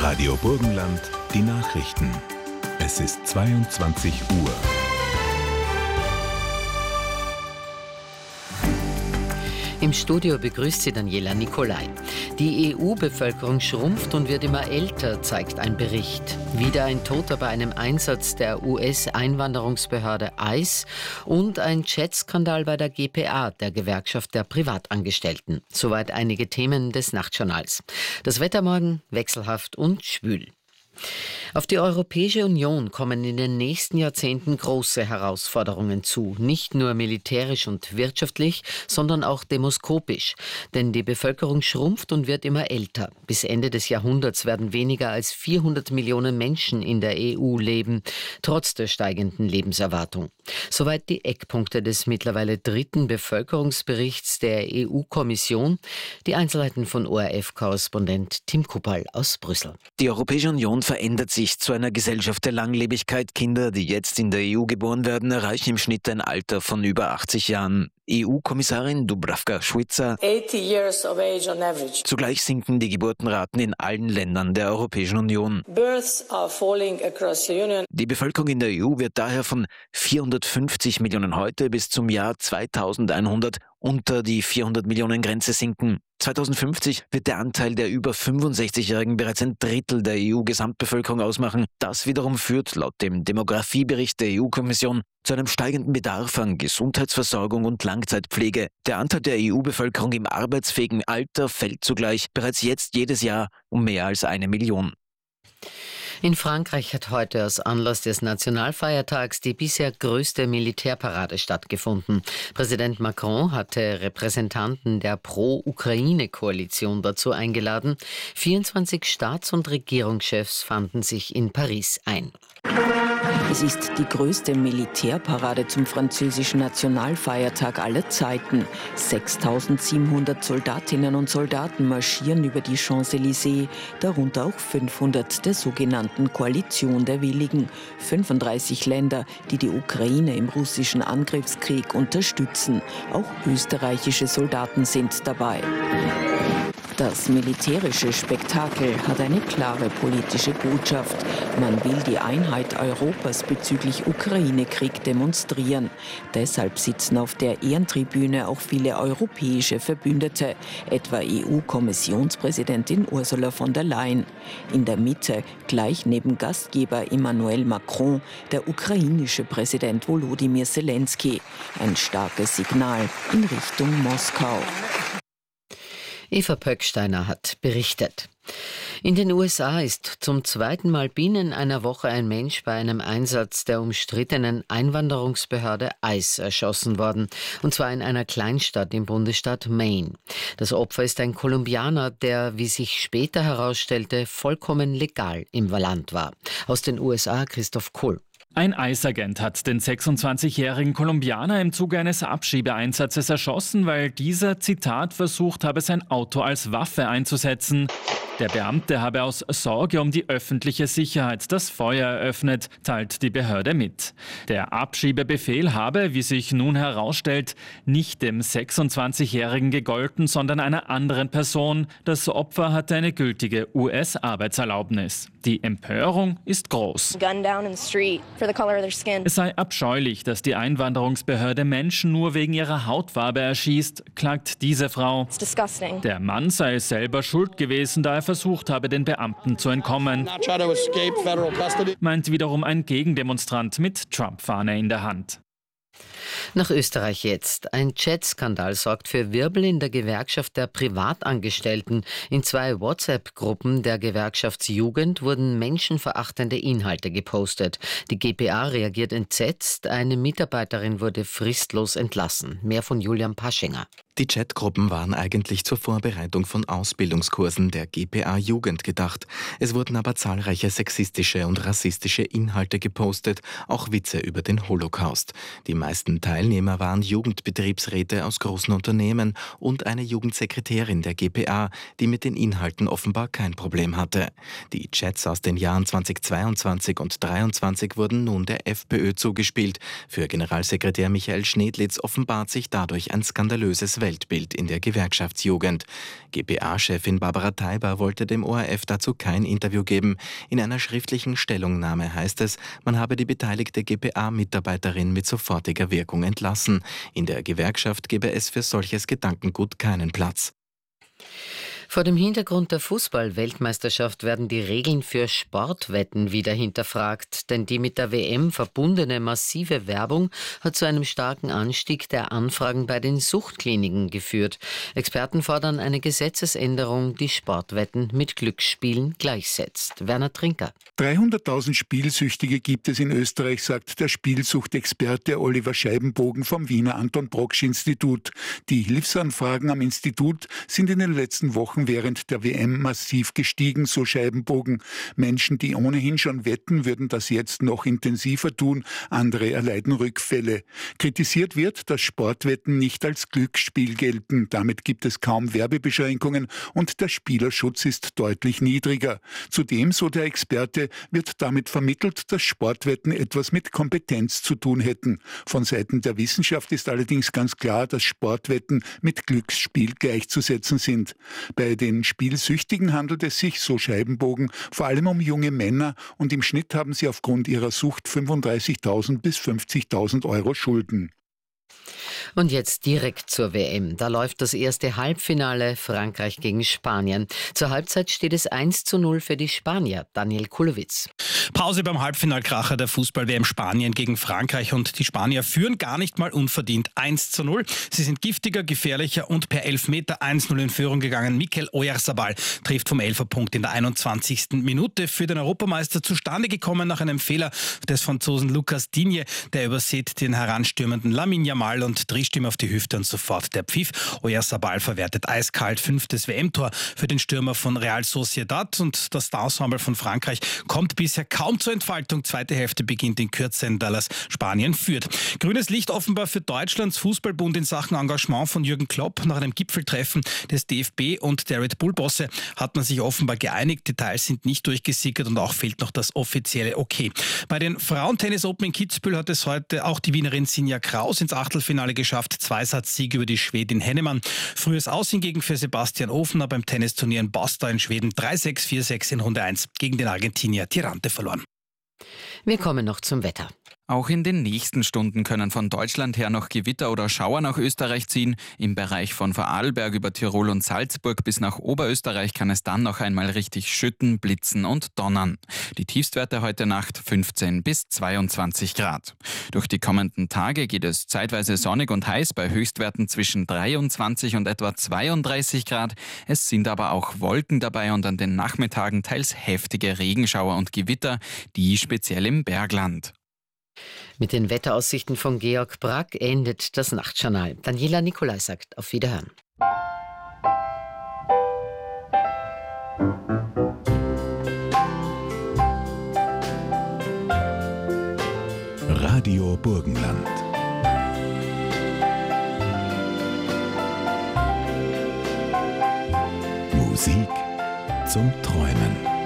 Radio Burgenland, die Nachrichten. Es ist 22 Uhr. Im Studio begrüßt sie Daniela Nicolai. Die EU-Bevölkerung schrumpft und wird immer älter, zeigt ein Bericht. Wieder ein Toter bei einem Einsatz der US-Einwanderungsbehörde ICE und ein Chat-Skandal bei der GPA, der Gewerkschaft der Privatangestellten. Soweit einige Themen des Nachtjournals. Das Wetter morgen wechselhaft und schwül. Auf die Europäische Union kommen in den nächsten Jahrzehnten große Herausforderungen zu. Nicht nur militärisch und wirtschaftlich, sondern auch demoskopisch. Denn die Bevölkerung schrumpft und wird immer älter. Bis Ende des Jahrhunderts werden weniger als 400 Millionen Menschen in der EU leben, trotz der steigenden Lebenserwartung. Soweit die Eckpunkte des mittlerweile dritten Bevölkerungsberichts der EU-Kommission. Die Einzelheiten von ORF-Korrespondent Tim Kuppal aus Brüssel. Die Europäische Union verändert sich zu einer Gesellschaft der Langlebigkeit. Kinder, die jetzt in der EU geboren werden, erreichen im Schnitt ein Alter von über 80 Jahren. EU-Kommissarin Dubravka-Šuica. 80 years of age on average. Zugleich sinken die Geburtenraten in allen Ländern der Europäischen Union. Births are falling across the Union. Die Bevölkerung in der EU wird daher von 450 Millionen heute bis zum Jahr 2100 unter die 400 Millionen Grenze sinken. 2050 wird der Anteil der über 65-Jährigen bereits ein Drittel der EU-Gesamtbevölkerung ausmachen. Das wiederum führt laut dem Demografiebericht der EU-Kommission zu einem steigenden Bedarf an Gesundheitsversorgung und Langzeitpflege. Der Anteil der EU-Bevölkerung im arbeitsfähigen Alter fällt zugleich bereits jetzt jedes Jahr um mehr als 1 Million. In Frankreich hat heute aus Anlass des Nationalfeiertags die bisher größte Militärparade stattgefunden. Präsident Macron hatte Repräsentanten der Pro-Ukraine-Koalition dazu eingeladen. 24 Staats- und Regierungschefs fanden sich in Paris ein. Es ist die größte Militärparade zum französischen Nationalfeiertag aller Zeiten. 6.700 Soldatinnen und Soldaten marschieren über die Champs-Élysées, darunter auch 500 der sogenannten Koalition der Willigen. 35 Länder, die die Ukraine im russischen Angriffskrieg unterstützen. Auch österreichische Soldaten sind dabei. Das militärische Spektakel hat eine klare politische Botschaft. Man will die Einheit Europas bezüglich Ukraine-Krieg demonstrieren. Deshalb sitzen auf der Ehrentribüne auch viele europäische Verbündete, etwa EU-Kommissionspräsidentin Ursula von der Leyen. In der Mitte, gleich neben Gastgeber Emmanuel Macron, der ukrainische Präsident Volodymyr Zelensky. Ein starkes Signal in Richtung Moskau. Eva Pöcksteiner hat berichtet. In den USA ist zum zweiten Mal binnen einer Woche ein Mensch bei einem Einsatz der umstrittenen Einwanderungsbehörde ICE erschossen worden, und zwar in einer Kleinstadt im Bundesstaat Maine. Das Opfer ist ein Kolumbianer, der, wie sich später herausstellte, vollkommen legal im Land war. Aus den USA Christoph Kohl. Ein ICE-Agent hat den 26-jährigen Kolumbianer im Zuge eines Abschiebeeinsatzes erschossen, weil dieser, Zitat, versucht habe, sein Auto als Waffe einzusetzen. Der Beamte habe aus Sorge um die öffentliche Sicherheit das Feuer eröffnet, teilt die Behörde mit. Der Abschiebebefehl habe, wie sich nun herausstellt, nicht dem 26-Jährigen gegolten, sondern einer anderen Person. Das Opfer hatte eine gültige US-Arbeitserlaubnis. Die Empörung ist groß. Es sei abscheulich, dass die Einwanderungsbehörde Menschen nur wegen ihrer Hautfarbe erschießt, klagt diese Frau. Der Mann sei selber schuld gewesen, da er versucht habe, den Beamten zu entkommen, meint wiederum ein Gegendemonstrant mit Trump-Fahne in der Hand. Nach Österreich jetzt. Ein Chat-Skandal sorgt für Wirbel in der Gewerkschaft der Privatangestellten. In 2 WhatsApp-Gruppen der Gewerkschaftsjugend wurden menschenverachtende Inhalte gepostet. Die GPA reagiert entsetzt. Eine Mitarbeiterin wurde fristlos entlassen. Mehr von Julian Paschinger. Die Chatgruppen waren eigentlich zur Vorbereitung von Ausbildungskursen der GPA-Jugend gedacht. Es wurden aber zahlreiche sexistische und rassistische Inhalte gepostet, auch Witze über den Holocaust. Die meisten Teilnehmer waren Jugendbetriebsräte aus großen Unternehmen und eine Jugendsekretärin der GPA, die mit den Inhalten offenbar kein Problem hatte. Die Chats aus den Jahren 2022 und 2023 wurden nun der FPÖ zugespielt. Für Generalsekretär Michael Schnedlitz offenbart sich dadurch ein skandalöses Weltbild in der Gewerkschaftsjugend. GPA-Chefin Barbara Teiber wollte dem ORF dazu kein Interview geben. In einer schriftlichen Stellungnahme heißt es, man habe die beteiligte GPA-Mitarbeiterin mit sofortiger Wirkung entlassen. In der Gewerkschaft gebe es für solches Gedankengut keinen Platz. Vor dem Hintergrund der Fußball-Weltmeisterschaft werden die Regeln für Sportwetten wieder hinterfragt, denn die mit der WM verbundene massive Werbung hat zu einem starken Anstieg der Anfragen bei den Suchtkliniken geführt. Experten fordern eine Gesetzesänderung, die Sportwetten mit Glücksspielen gleichsetzt. Werner Trinker. 300.000 Spielsüchtige gibt es in Österreich, sagt der Spielsuchtexperte Oliver Scheibenbogen vom Wiener Anton-Brocksch-Institut. Die Hilfsanfragen am Institut sind in den letzten Wochen während der WM massiv gestiegen, so Scheibenbogen. Menschen, die ohnehin schon wetten, würden das jetzt noch intensiver tun. Andere erleiden Rückfälle. Kritisiert wird, dass Sportwetten nicht als Glücksspiel gelten. Damit gibt es kaum Werbebeschränkungen und der Spielerschutz ist deutlich niedriger. Zudem, so der Experte, wird damit vermittelt, dass Sportwetten etwas mit Kompetenz zu tun hätten. Von Seiten der Wissenschaft ist allerdings ganz klar, dass Sportwetten mit Glücksspiel gleichzusetzen sind. Bei den Spielsüchtigen handelt es sich, so Scheibenbogen, vor allem um junge Männer und im Schnitt haben sie aufgrund ihrer Sucht 35.000 bis 50.000 Euro Schulden. Und jetzt direkt zur WM. Da läuft das erste Halbfinale Frankreich gegen Spanien. Zur Halbzeit steht es 1:0 für die Spanier. Daniel Kulowitz. Pause beim Halbfinalkracher der Fußball-WM Spanien gegen Frankreich und die Spanier führen gar nicht mal unverdient 1:0. Sie sind giftiger, gefährlicher und per Elfmeter 1:0 in Führung gegangen. Mikel Oyarzabal trifft vom Elferpunkt in der 21. Minute für den Europameister zustande gekommen nach einem Fehler des Franzosen Lucas Digne. Der übersieht den heranstürmenden Lamine Yamal und Drehstimme auf die Hüfte und sofort der Pfiff. Oyarzabal verwertet eiskalt 5. WM-Tor für den Stürmer von Real Sociedad und das Ensemble von Frankreich kommt bisher kaum zur Entfaltung. Zweite Hälfte beginnt in Kürze in Dallas. Spanien führt. Grünes Licht offenbar für Deutschlands Fußballbund in Sachen Engagement von Jürgen Klopp. Nach einem Gipfeltreffen des DFB und der Red Bull-Bosse hat man sich offenbar geeinigt. Details sind nicht durchgesickert und auch fehlt noch das offizielle Okay. Bei den Frauentennis Open in Kitzbühel hat es heute auch die Wienerin Sinja Kraus ins Achtelfinale geschafft. Zweisatz-Sieg über die Schwedin Hennemann. Frühes Aus hingegen für Sebastian Ofner beim Tennisturnier in Basta in Schweden. 3-6, 4-6 in Runde 1 gegen den Argentinier Tirante verloren. Wir kommen noch zum Wetter. Auch in den nächsten Stunden können von Deutschland her noch Gewitter oder Schauer nach Österreich ziehen. Im Bereich von Vorarlberg über Tirol und Salzburg bis nach Oberösterreich kann es dann noch einmal richtig schütten, blitzen und donnern. Die Tiefstwerte heute Nacht 15 bis 22 Grad. Durch die kommenden Tage geht es zeitweise sonnig und heiß bei Höchstwerten zwischen 23 und etwa 32 Grad. Es sind aber auch Wolken dabei und an den Nachmittagen teils heftige Regenschauer und Gewitter, die speziell im Bergland. Mit den Wetteraussichten von Georg Brack endet das Nachtjournal. Daniela Nicolai sagt auf Wiederhören. Radio Burgenland. Musik zum Träumen.